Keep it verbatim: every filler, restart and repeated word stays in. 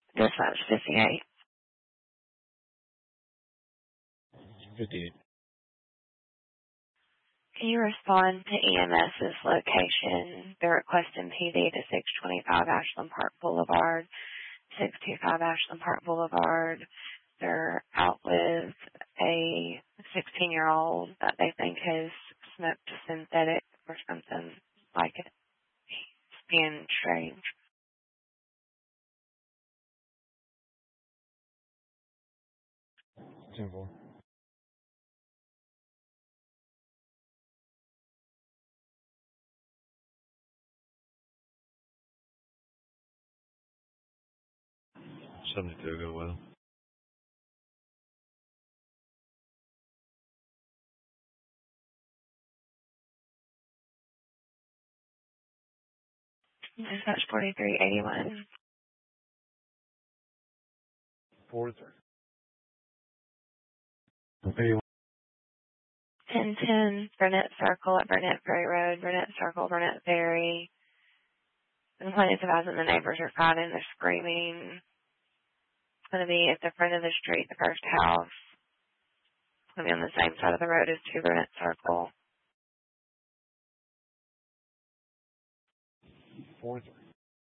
Dispatch fifty-eight. fifty-eight. Can you respond to EMS's location? They're requesting P D to six twenty-five Ashland Park Boulevard, six twenty-five Ashland Park Boulevard. They're out with a sixteen-year-old that they think has smoked synthetic or something like it. It's being strange. ten four. seventy-two, go well. Dispatch forty-three eighty-one. forty-three. eighty-one. ten ten Burnett Circle at Burnett Ferry Road, Burnett Circle, Burnett Ferry. The complaint is advising the neighbors are fighting, they're screaming. It's going to be at the front of the street, the first house. It's going to be on the same side of the road as two Burnett Circle. forty-three.